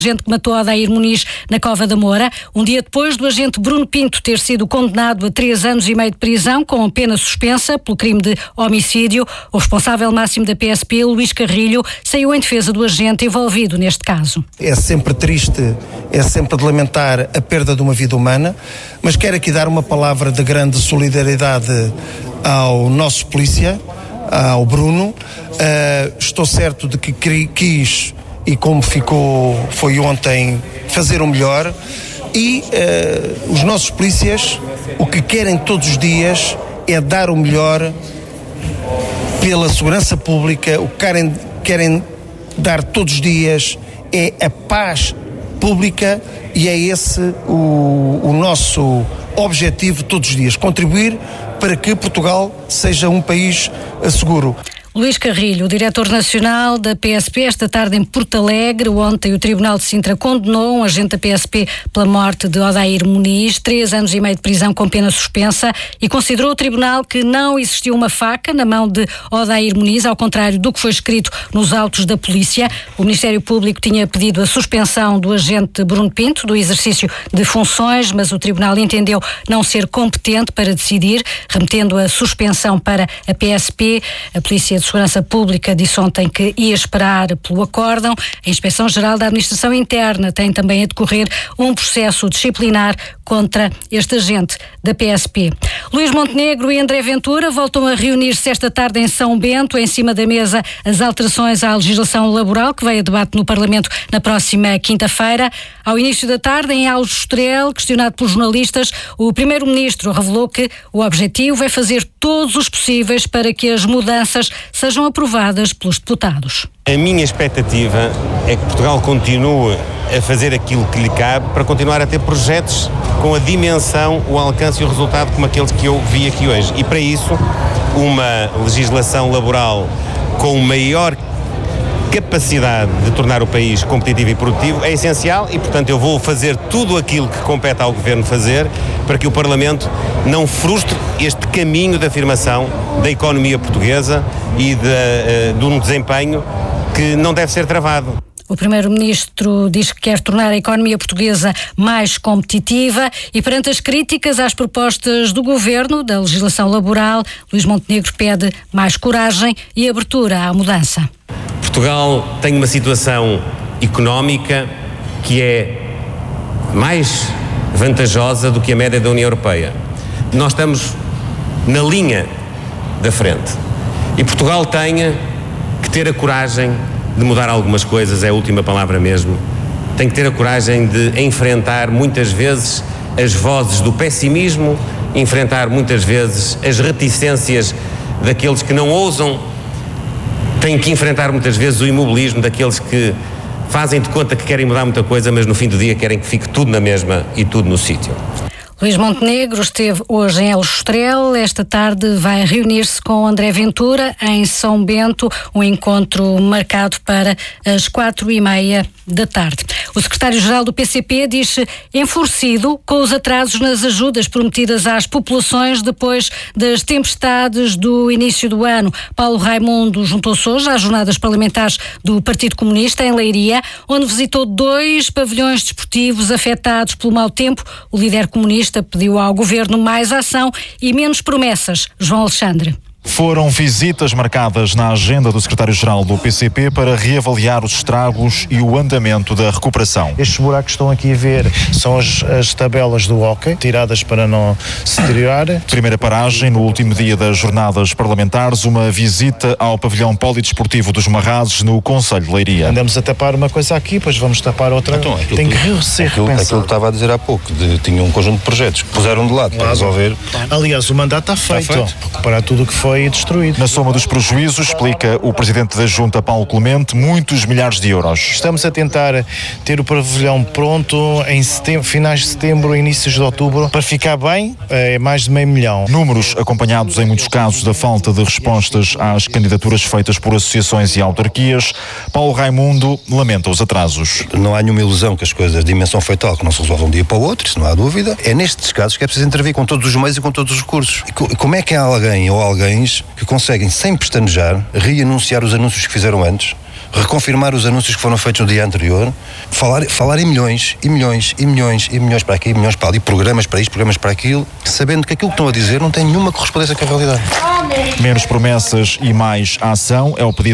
agente que matou Odair Muniz na Cova da Moura, um dia depois do agente Bruno Pinto ter sido condenado a 3 anos e meio de prisão com pena suspensa pelo crime de homicídio. O responsável máximo da PSP, Luís Carrilho, saiu em defesa do agente envolvido neste caso. É sempre triste, é sempre de lamentar a perda de uma vida humana, mas quero aqui dar uma palavra de grande solidariedade ao nosso polícia, ao Bruno. Estou certo de que quis, e como foi ontem, fazer o melhor, e os nossos polícias o que querem todos os dias é dar o melhor pela segurança pública. O que querem dar todos os dias é a paz pública, e é esse o nosso objetivo todos os dias, contribuir para que Portugal seja um país seguro. Luís Carrilho, o diretor nacional da PSP, esta tarde em Porto Alegre. Ontem o Tribunal de Sintra condenou um agente da PSP pela morte de Odair Muniz, 3 anos e meio de prisão com pena suspensa, e considerou o Tribunal que não existiu uma faca na mão de Odair Muniz, ao contrário do que foi escrito nos autos da polícia. O Ministério Público tinha pedido a suspensão do agente Bruno Pinto do exercício de funções, mas o Tribunal entendeu não ser competente para decidir, remetendo a suspensão para a PSP. A Polícia de Segurança Pública disse ontem que ia esperar pelo acórdão. A Inspeção-Geral da Administração Interna tem também a decorrer um processo disciplinar contra este agente da PSP. Luís Montenegro e André Ventura voltam a reunir-se esta tarde em São Bento. Em cima da mesa, as alterações à legislação laboral que veio a debate no Parlamento na próxima quinta-feira. Ao início da tarde, em Aljustrel, questionado pelos jornalistas, o Primeiro-Ministro revelou que o objetivo é fazer todos os possíveis para que as mudanças sejam aprovadas pelos deputados. A minha expectativa é que Portugal continue a fazer aquilo que lhe cabe para continuar a ter projetos com a dimensão, o alcance e o resultado como aqueles que eu vi aqui hoje. E para isso, uma legislação laboral com maior capacidade de tornar o país competitivo e produtivo é essencial, e portanto eu vou fazer tudo aquilo que compete ao Governo fazer para que o Parlamento não frustre este caminho de afirmação da economia portuguesa e de um desempenho que não deve ser travado. O Primeiro-Ministro diz que quer tornar a economia portuguesa mais competitiva, e perante as críticas às propostas do Governo da legislação laboral, Luís Montenegro pede mais coragem e abertura à mudança. Portugal tem uma situação económica que é mais vantajosa do que a média da União Europeia. Nós estamos na linha da frente e Portugal tem que ter a coragem de mudar algumas coisas, é a última palavra mesmo. Tem que ter a coragem de enfrentar muitas vezes as vozes do pessimismo, enfrentar muitas vezes as reticências daqueles que não ousam. Tem que enfrentar muitas vezes o imobilismo daqueles que fazem de conta que querem mudar muita coisa, mas no fim do dia querem que fique tudo na mesma e tudo no sítio. Luís Montenegro esteve hoje em Aljustrel. Esta tarde vai reunir-se com André Ventura em São Bento, um encontro marcado para as 4:30 da tarde. O secretário-geral do PCP diz-se enfurecido com os atrasos nas ajudas prometidas às populações depois das tempestades do início do ano. Paulo Raimundo juntou-se hoje às jornadas parlamentares do Partido Comunista em Leiria, onde visitou 2 pavilhões desportivos afetados pelo mau tempo. O líder comunista pediu ao Governo mais ação e menos promessas. João Alexandre. Foram visitas marcadas na agenda do secretário-geral do PCP para reavaliar os estragos e o andamento da recuperação. Estes buracos que estão aqui a ver são as tabelas do hóquei, tiradas para não se deteriorar. Primeira paragem, no último dia das jornadas parlamentares, uma visita ao pavilhão polidesportivo dos Marrazes, no Concelho de Leiria. Andamos a tapar uma coisa aqui, depois vamos tapar outra. Então, tem que ser repensado. Aquilo que estava a dizer há pouco, tinha um conjunto de projetos que puseram de lado para resolver. Aliás, o mandato está feito. Recuperar tudo o que foi destruído. Na soma dos prejuízos, explica o presidente da Junta, Paulo Clemente, muitos milhares de euros. Estamos a tentar ter o pavilhão pronto em finais de setembro, inícios de outubro, para ficar bem, é mais de $500 000. Números acompanhados em muitos casos da falta de respostas às candidaturas feitas por associações e autarquias. Paulo Raimundo lamenta os atrasos. Não há nenhuma ilusão que as coisas, a dimensão foi tal que não se resolve de um dia para o outro, isso não há dúvida. É nestes casos que é preciso intervir com todos os meios e com todos os recursos. E como é que há alguém ou alguém que conseguem, sem pestanejar, reanunciar os anúncios que fizeram antes, reconfirmar os anúncios que foram feitos no dia anterior, falar em milhões, e milhões, e milhões, e milhões para aqui, e milhões para ali, programas para isto, programas para aquilo, sabendo que aquilo que estão a dizer não tem nenhuma correspondência com a realidade. Menos promessas e mais ação é o pedido